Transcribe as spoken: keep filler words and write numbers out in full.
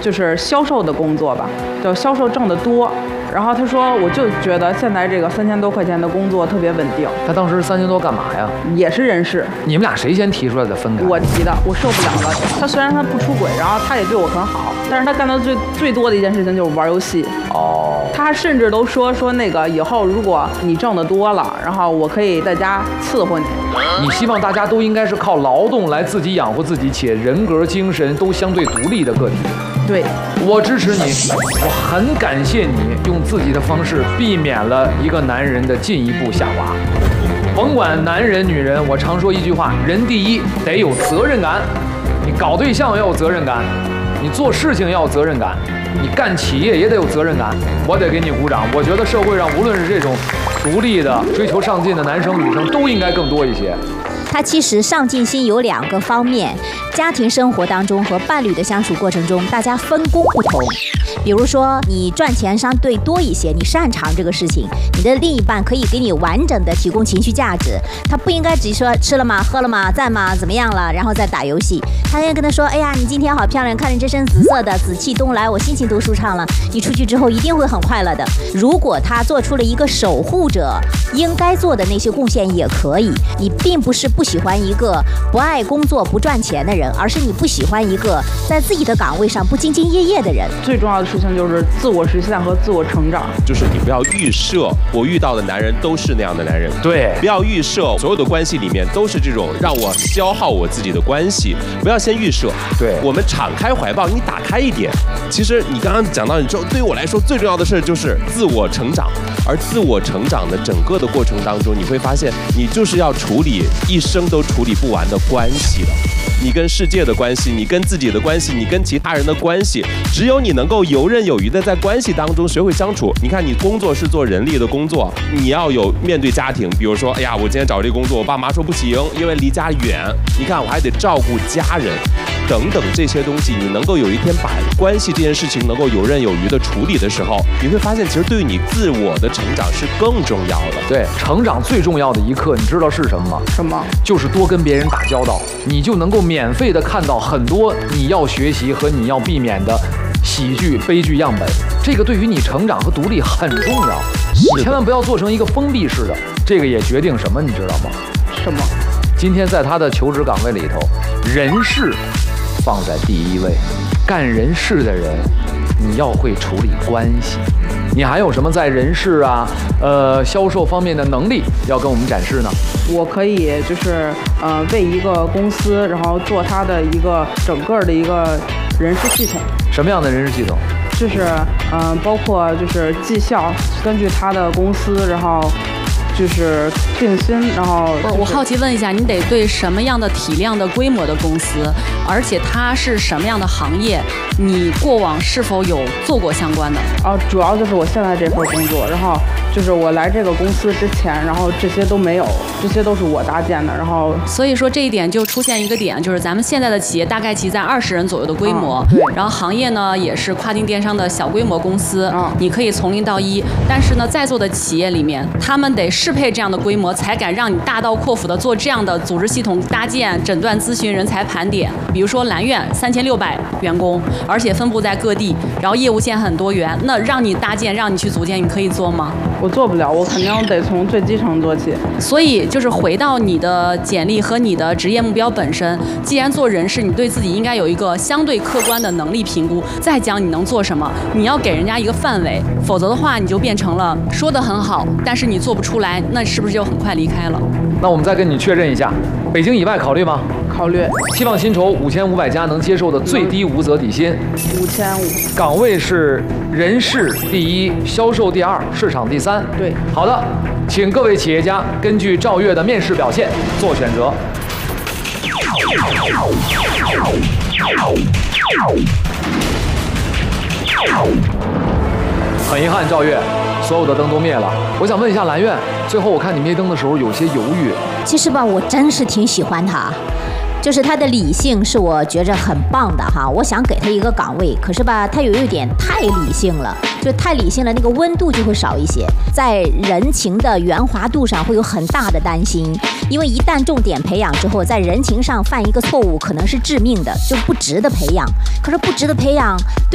就是销售的工作吧，就销售挣得多。然后他说，我就觉得现在这个三千多块钱的工作特别稳定。 他当时三千多干嘛呀？ 也是人事。 你们俩谁先提出来的分开？ 我提的，我受不了了。他虽然他不出轨，然后他也对我很好，但是他干的最最多的一件事情就是玩游戏。 哦。 他甚至都说说那个以后如果你挣得多了，然后我可以在家伺候你。 你希望大家都应该是靠劳动来自己养活自己，且人格精神都相对独立的个体。 对， 我支持你，我很感谢你用自己的方式避免了一个男人的进一步下滑。甭管男人女人，我常说一句话：人第一得有责任感。你搞对象要有责任感，你做事情要有责任感，你干企业也得有责任感。我得给你鼓掌。我觉得社会上无论是这种独立的、追求上进的男生女生，都应该更多一些。 他其实上进心有两个方面，家庭生活当中和伴侣的相处过程中，大家分工不同。比如说，你赚钱相对多一些，你擅长这个事情，你的另一半可以给你完整的提供情绪价值。他不应该只说吃了吗、喝了吗、在吗、怎么样了，然后再打游戏。他应该跟他说：“哎呀，你今天好漂亮，看着这身紫色的，紫气东来，我心情都舒畅了。你出去之后一定会很快乐的。”如果他做出了一个守护者应该做的那些贡献，也可以。你并不是不喜欢一个不爱工作、不赚钱的人，而是你不喜欢一个在自己的岗位上不兢兢业业的人。 最重要的事情就是自我实现和自我成长。 就是你不要预设我遇到的男人都是那样的男人， 对， 不要预设所有的关系里面都是这种让我消耗我自己的关系，不要先预设。 对， 我们敞开怀抱，你打开一点。其实你刚刚讲到，你说对于我来说最重要的事就是自我成长，而自我成长的整个的过程当中，你会发现你就是要处理一生都处理不完的关系了。你跟世界的关系，你跟自己的关系，你跟其他人的关系，只有你能够游刃有余的在关系当中学会相处。你看，你工作是做人力的工作，你要有面对家庭，比如说，哎呀，我今天找这个工作，我爸妈说不行，因为离家远，你看我还得照顾家人，等等这些东西，你能够有一天把关系这件事情能够游刃有余的处理的时候，你会发现，其实对于你自我的成长是更重要的。 对，成长最重要的一课，你知道是什么吗？ 什么？ 就是多跟别人打交道，你就能够免费的看到很多你要学习和你要避免的喜剧、悲剧样本。这个对于你成长和独立很重要，你千万不要做成一个封闭式的。这个也决定什么，你知道吗？ 什么？ 今天在他的求职岗位里头，人事放在第一位，干人事的人，你要会处理关系。你还有什么在人事啊、呃销售方面的能力要跟我们展示呢？ 我可以就是呃为一个公司，然后做它的一个整个的一个人事系统。 什么样的人事系统？ 就是嗯、呃，包括就是绩效，根据他的公司，然后就是定薪，然后、就是、 我我好奇问一下，你得对什么样的体量的规模的公司，而且它是什么样的行业，你过往是否有做过相关的？ 啊，主要就是我现在这份工作，然后就是我来这个公司之前，然后这些都没有，这些都是我搭建的，然后所以说这一点就出现一个点，就是咱们现在的企业大概其在二十人左右的规模， 啊、对， 然后行业呢也是跨境电商的小规模公司， 啊、 你可以从零到一，但是呢在座的企业里面，他们得适配这样的规模，才敢让你大刀阔斧的做这样的组织系统搭建、诊断咨询、人才盘点。比如说蓝苑三千六百员工，而且分布在各地，然后业务线很多元，那让你搭建、让你去组建，你可以做吗？ 我做不了，我肯定得从最基层做起。 所以就是回到你的简历和你的职业目标本身，既然做人事，你对自己应该有一个相对客观的能力评估，再讲你能做什么，你要给人家一个范围，否则的话你就变成了说得很好，但是你做不出来，那是不是就很快离开了？ 那我们再跟你确认一下，北京以外考虑吗？ 考虑。 期望薪酬五千五百加能接受的最低无责底薪五千五。 岗位是人事第一，销售第二，市场第三。 对。 好的，请各位企业家根据赵月的面试表现做选择。很遗憾，赵月，所有的灯都灭了。我想问一下蓝苑，最后我看你灭灯的时候有些犹豫。 其实吧，我真是挺喜欢他，就是他的理性是我觉着很棒的哈。我想给他一个岗位，可是吧，他有一点太理性了，就太理性了，那个温度就会少一些，在人情的圆滑度上会有很大的担心，因为一旦重点培养之后，在人情上犯一个错误可能是致命的，就不值得培养。可是不值得培养。